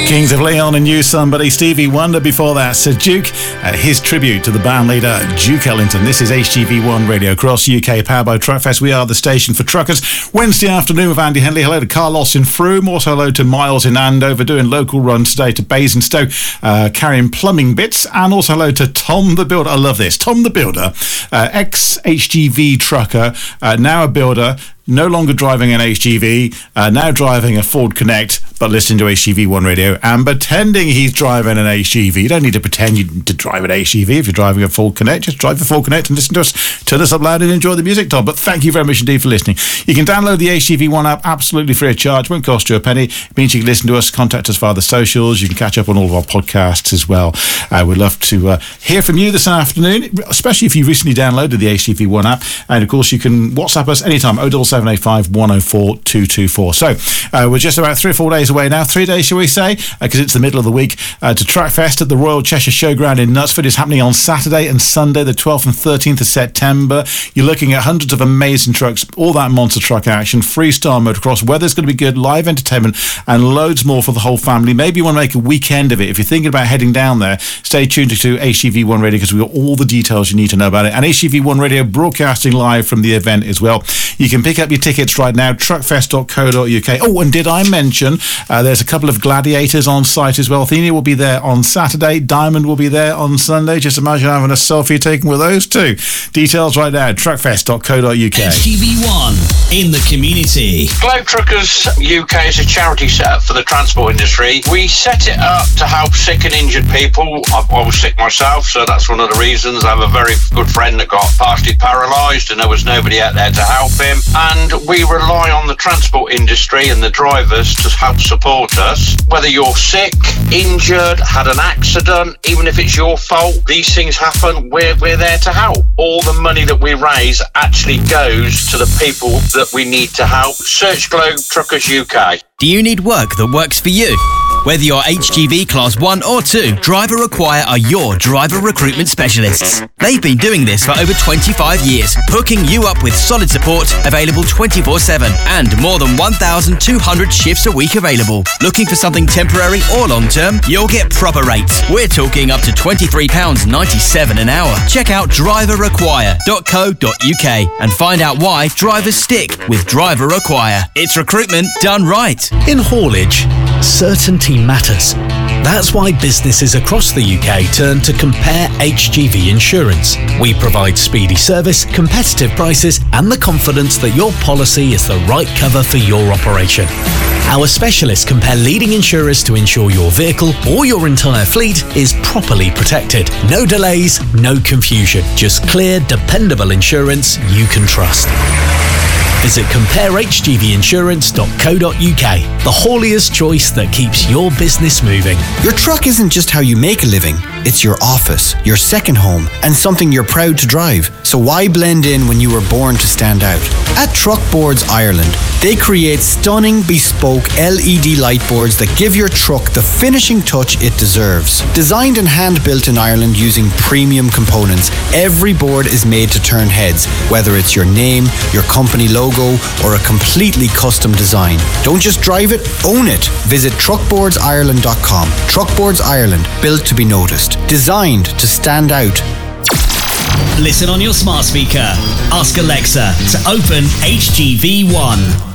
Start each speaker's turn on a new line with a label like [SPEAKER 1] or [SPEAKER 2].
[SPEAKER 1] Kings of Leon and You Somebody. Stevie Wonder before that. Sir Duke, his tribute to the band leader Duke Ellington. This is HGV1 Radio across UK, powered by Truckfest. We are the station for truckers. Wednesday afternoon with Andy Henley. Hello to Carlos in Frome. Also hello to Miles in Andover, doing local runs today to Basingstoke, carrying plumbing bits. And also hello to Tom the Builder. I love this. Tom the Builder, ex-HGV trucker, now a builder. No longer driving an HGV, now driving a Ford Connect, but listening to HGV1 Radio and pretending he's driving an HGV. You don't need to pretend to drive an HGV if you're driving a Ford Connect. Just drive the Ford Connect and listen to us. Turn us up loud and enjoy the music, Tom. But thank you very much indeed for listening. You can download the HGV1 app absolutely free of charge. Won't cost you a penny. It means you can listen to us, contact us via the socials. You can catch up on all of our podcasts as well. We'd love to hear from you this afternoon, especially if you recently downloaded the HGV1 app. And of course, you can WhatsApp us anytime, 07785 104 224. So we're just about 3 or 4 days away now. 3 days, shall we say, because it's the middle of the week, to Truckfest at the Royal Cheshire Showground in Knutsford. Is happening on Saturday and Sunday, the 12th and 13th of September. You're looking at hundreds of amazing trucks, all that monster truck action, freestyle motocross, weather's going to be good, live entertainment, and loads more for the whole family. Maybe you want to make a weekend of it. If you're thinking about heading down there, stay tuned to HGV1 Radio, because we've got all the details you need to know about it. And HGV1 Radio broadcasting live from the event as well. You can pick up your tickets right now, truckfest.co.uk. Oh, and did I mention there's a couple of gladiators on site as well. Athenia will be there on Saturday. Diamond will be there on Sunday. Just imagine having a selfie taken with those two. Details right now, truckfest.co.uk.
[SPEAKER 2] HGV1 in the community.
[SPEAKER 3] Globe Truckers UK is a charity set up for the transport industry. We set it up to help sick and injured people. I was sick myself, so that's one of the reasons. I have a very good friend that got partially paralysed and there was nobody out there to help him. And we rely on the transport industry and the drivers to help support us. Whether you're sick, injured, had an accident, even if it's your fault, these things happen, we're there to help. All the money that we raise actually goes to the people that we need to help. Search Globe Truckers UK.
[SPEAKER 2] Do you need work that works for you? Whether you're HGV Class 1 or 2, Driver Acquire are your driver recruitment specialists. They've been doing this for over 25 years, hooking you up with solid support, available 24/7, and more than 1,200 shifts a week available. Looking for something temporary or long-term? You'll get proper rates. We're talking up to £23.97 an hour. Check out driveracquire.co.uk and find out why drivers stick with Driver Acquire. It's recruitment done right.
[SPEAKER 4] In haulage, certainty matters. That's why businesses across the UK turn to Compare HGV Insurance. We provide speedy service, competitive prices, and the confidence that your policy is the right cover for your operation. Our specialists compare leading insurers to ensure your vehicle or your entire fleet is properly protected. No delays, no confusion. Just clear, dependable insurance you can trust. Visit comparehgvinsurance.co.uk, the haulier's choice that keeps your business moving.
[SPEAKER 5] Your truck isn't just how you make a living, it's your office, your second home, and something you're proud to drive. So why blend in when you were born to stand out? At Truck Boards Ireland, they create stunning, bespoke LED light boards that give your truck the finishing touch it deserves. Designed and hand-built in Ireland using premium components, every board is made to turn heads, whether it's your name, your company logo, or a completely custom design. Don't just drive it, own it. Visit truckboardsireland.com. Truckboards Ireland, built to be noticed, designed to stand out.
[SPEAKER 2] Listen on your smart speaker. Ask Alexa to open HGV1.